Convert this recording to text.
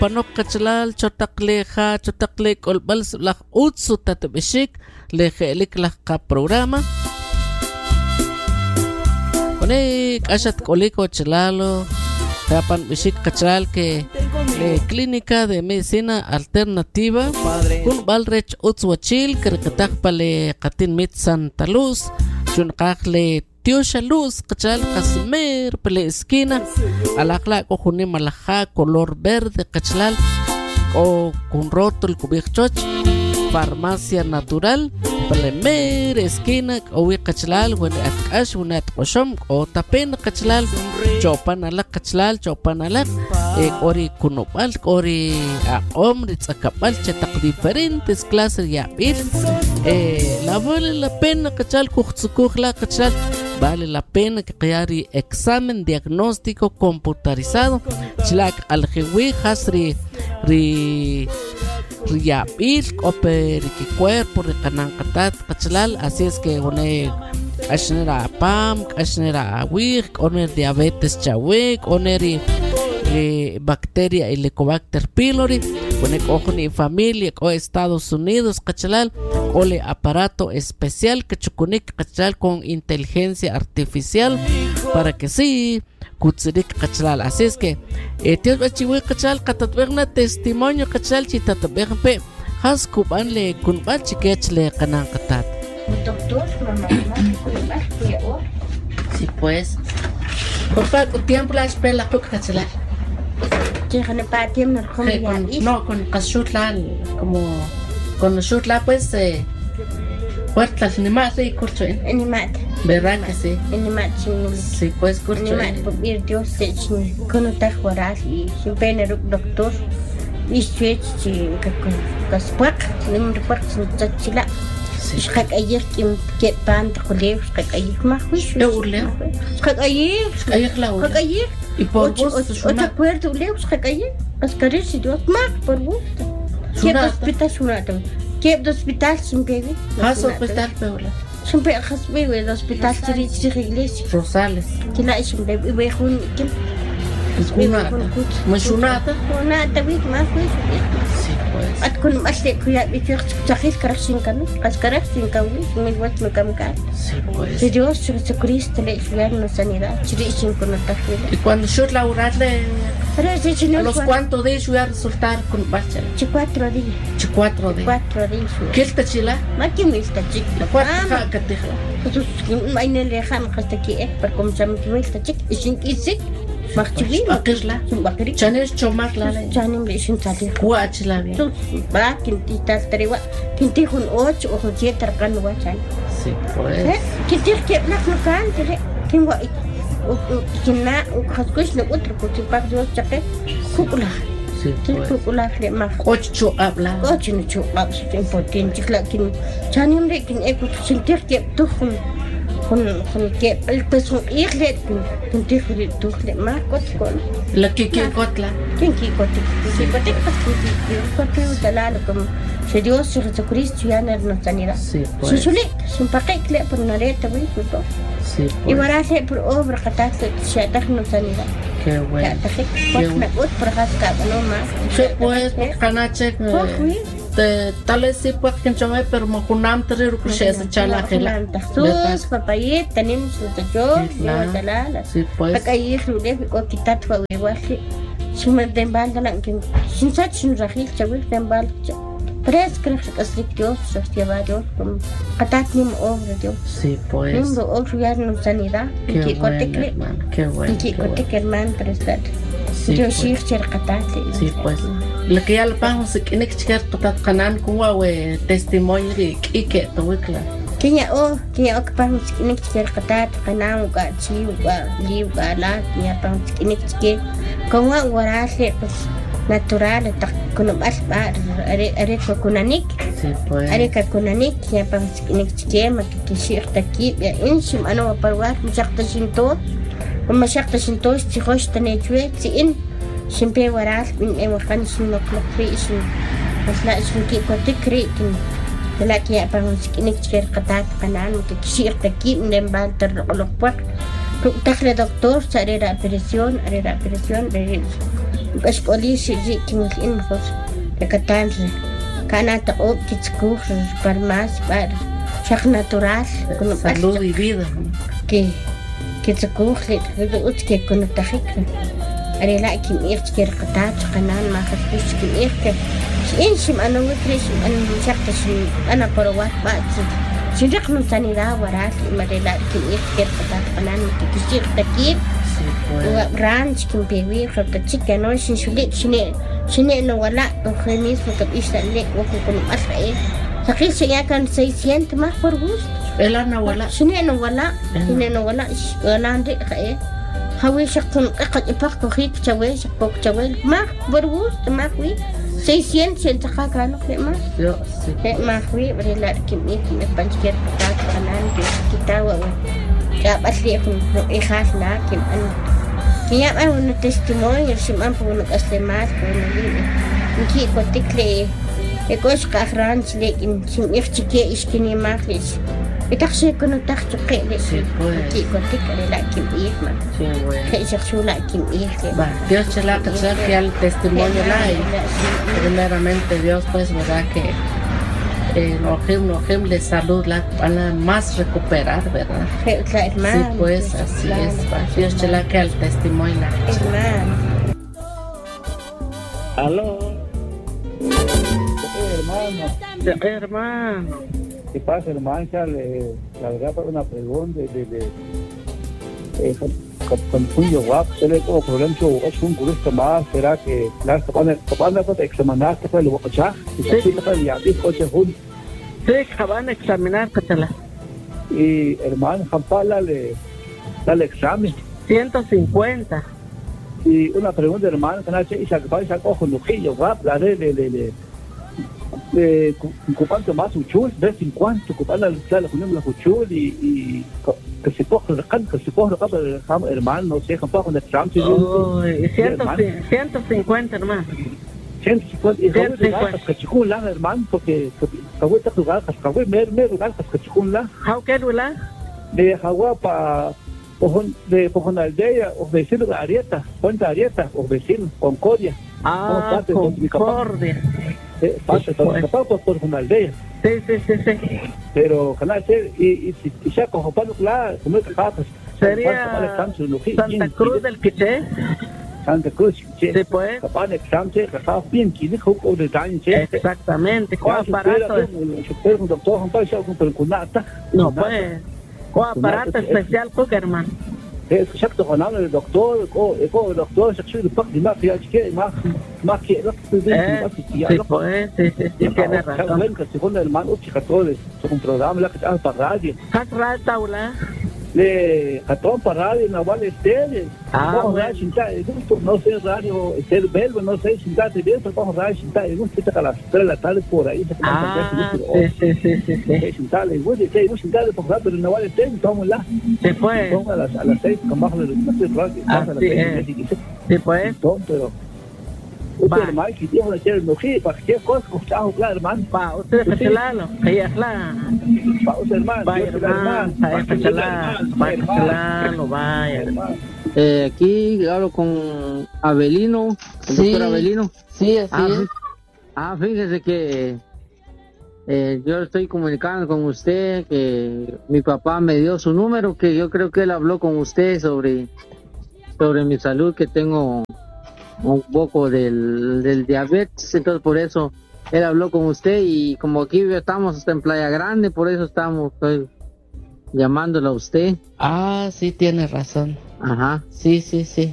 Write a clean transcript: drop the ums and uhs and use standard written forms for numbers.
panok kachalal chotakleja chotaklek olbals la utsu tatbishik lejelik la ka programa Onek ashat koliko chalalo Tapan bishik kachalal que clínica de medicina alternativa kun balrech utswachil kerkatak pale katin mit Santa Luz chunkakle Tiosha Luz kachal kasmer pele esquina alakla ko juni malaja color verde kachalal o kun rótulo kubikchoch farmacia natural pele mer esquina o kachalal wen atkash unat qoshom o tapen kachalal chopan alak kachalal chopan alak ori kunopal ori hombre tsakapal chetak diferentes clases ya bil la vale la pena kachal kuxtsukukhla kachal vale la pena que creari examen diagnóstico computarizado chilak aljewi hasri riabil oper ki cuerpo de kanankatat kachalal así es que one ashnera pam ashnera awig oner diabetes chawik oneri bacteria Helicobacter pylori ponek ojoni familia o Estados Unidos kachalal ole aparato especial que chukunik kachalal con inteligencia artificial para que sí kutzirik kachalal así es que tíos bachiwi kachalal katatwegna testimonio kachalal chitatabegpe has kubanle kunbal chikechle kanankatat doctor mamá sí pues por favor tiempo la espera kachalal no, con Kashutla, como con Kashutla, pues, puertas ni más de curso. ¿Verdad que sí? Sí, pues, curso. Dios, con otras horas y siempre en el doctor. Y switch, Kaspuak, no me recuerdo si Chachila. Schak ayer que pan de coleos, schak ayer más juicio. Schak ayer. Y por vos, otra puerta, Leos, Hakaye, Ascaris, y dos más por gusto. ¿Qué hospital sunata? ¿Qué hospital sin bebé? Has hospital peor. Siempre has bebé el hospital de iglesia. Rosales. Que la es un bebé, bejun, que es una nada, más sí, pues. At con más de cuidar, y yo chajis caracin canu, cascaracin canu, me voy a camcar. Sí, pues. Si Dios, Jesucristo, le ayuda en la sanidad, chirichin con otra vida. Y cuando yo laborarle, ¿a los cuántos días voy a resultar con bachela? 4 días. 4 días. 4 días. ¿Qué está chila? ¿Más que me está chica? ¿Cuánto que te jala? Pues, no le dejamos hasta aquí, para como se me está chica, y sin que sí. Makchibi, bakirla, bakiri. Chanes chomarla. Chanim le sin salir. Guachla bien. Va, quinti tal trewa, quinti con 8 o con 7 arcan guachan. Sí, pues. Quinti que black no can, tengo kina haskush no otro porque para Dios chaque cúpula. Sí, pues. Cúpula le más. 8 habla. 8 no chu, es importante que la kin chanim le kin eko sentir que tú con que el peso irle con tigre tú le más con la que cotla quién que cote si cote porque utalalo como si Dios Jesucristo ya nos sanidad sí pues si sule sin paquete por una letra muy justo sí pues y ahora se por obra catástrofe se nos sanidad qué bueno qué bueno por acá no más sí pues canache tal vez sí pues que yo me pero me junam tener que se chala gela sus papayet tenemos yo talala sí pues acá y rule o quitar fue igual si me den banda que sin sach sin rajil chaval den banda Tres creo que es Dios lleva Dios como catatnim obra Dios sí pues no obra no sanidad que cote qué bueno que cote que hermano prestar Dios sí catate sí pues lo que ya le vamos que ne que totat canan con we testimonio de que todo claro que ocupamos que ne que catate canan ga chi ga li ga la ya vamos que como guardarse pues natural con más are con anik sí pues are con anik ya vamos que ma que shirta aquí en shim ana parwar mashaqta shinto ومشاقة شنتوش تخش تنيجوي تين شنبي وراس من وخان شنو كلفيش مثلا شنو كي كتكري كن لكن يا بانسك إنك تشير قطعة قنان وتكشير تكيب من بالتر لقبك تخلي دكتور سأريد أبريسيون Escolisi kimulin mejor. De Catanza. Canata optitzkuch para más para shak natural con salud y vida. Que tsakuch que con tajika. Arela kim irtker qatat qanan ma khafis kim irke. Inshim ana witrish an shakta shim ana parawat ba. Shinjak no sanidad warat marela kim irtker qatat qanan tikishir takib. Ranch kim pewi khapta chicken no shin shulik shine no wala to khamis fo isla lek wo con asrae. Sakil siya kan 600 más por gusto. Ela na wala. Shine no wala nande khae. Hawi shakun qat ipak ko khik chawe shakok chawe mak berwus mak wi 600 sen taka no ke mas Yo, sí. mak wi rela kim iki panchker patat kanan ke kita wa ya basli kun ikhas na kim an kiya an testimonio sim an po no aslemat ko ni ki ko tikle e ko ska franz lekin sim ifchike iskini maklis itaxi ko no taxi qele ki ko tikle la kim ihma Sí, bueno. que se chula kim ihke Va, Dios chela que sea fiel al testimonio la y primeramente Dios pues verdad que Nojem de salud la van a más recuperar, ¿verdad? Sí, pues así es. Va. Dios chela que al testimonio la. Hermano. Aló, Hermano. Hermano. ¿qué pasa, hermano? Le verdad para una pregunta con tuyo guapo, se le como problema es un curioso más, será que las capanas para examinar que fue lo bocha y así le fue ya dijo que jun. Sí, acaban de examinar, Catala. Y hermano, Jampala le da el examen. 150. Y una pregunta, hermano, que nace y se acaba de ojo lujillo, guapo, la de ocupando más uchul, de 50, ocupando la unión la uchul y que se coge hermano, no sé, tampoco con el Trump. 150, hermano. 150 y que chicun la hermano, porque Hawái está lugar, Hawái mer lugar que chicun la. How can we la? De Hawái para de Aldea, o vecino de Arieta, Puente Arieta, o vecino, Concordia. Ah, Concordia. Pasa por Aldea. Sí. Pero canal y ya con Jopano claro, como es capaz. Sería Santa Cruz del Quiché. Santa Cruz, sí, pues. Capaz de examen, capaz bien, que dijo de daño, exactamente. ¿Cuál aparato? Pero un doctor, un país, con cunata. No, pues. ¿Cuál aparato especial, hermano? Exacto, con el doctor, el doctor, se quiere más que sí, pues, sí, tiene razón. Que según el hermano, chicatoles, un programa que está para radio. ¿Has taula? Le catón para radio, Nahual Estéreo. No sé, radio, Estéreo Belvo, no sé, Chintate bien, pero vamos a radio, Chintate, no sé, a las 3 de la tarde por ahí. Sí. Chintate, bueno, que hay un Chintate por radio, pero Nahual Estéreo, estamos lá. Se fue. A las 6, con bajo de los radio, a las 6. Sí, pues. Pero. Usted, hermano, que Dios le quiere enojar, para que cosa, claro, hermano. Pa, usted es chelalo, ella es la. Pa, usted, hermano. Vaya, hermano, vaya. Aquí hablo con Abelino, el doctor Abelino. Sí, así es. Fíjese que yo estoy comunicando con usted, que mi papá me dio su número, que yo creo que él habló con usted sobre mi salud, que tengo un poco del diabetes, entonces por eso él habló con usted y como aquí estamos hasta en Playa Grande, por eso estoy llamándolo a usted. Ah, sí, tiene razón. Ajá. Sí.